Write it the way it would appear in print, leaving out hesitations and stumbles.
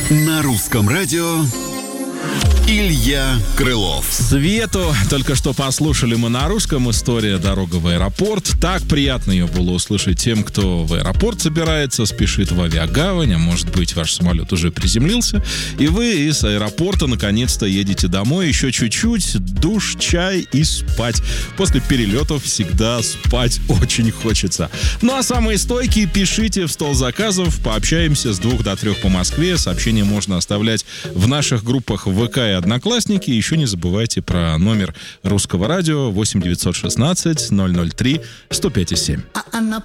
На русском радио Илья Крылов. Свету только что послушали мы на русском. История «Дорога в аэропорт». Так приятно ее было услышать тем, кто в аэропорт собирается, спешит в авиагавань, а может быть, ваш самолет уже приземлился, и вы из аэропорта наконец-то едете домой. Еще чуть-чуть, душ, чай и спать. После перелетов всегда спать очень хочется. Ну а самые стойкие пишите в стол заказов. Пообщаемся с 2 до 3 по Москве. Сообщения можно оставлять в наших группах ВК и Одноклассники. Еще не забывайте про номер русского радио 8 916 003 105,7.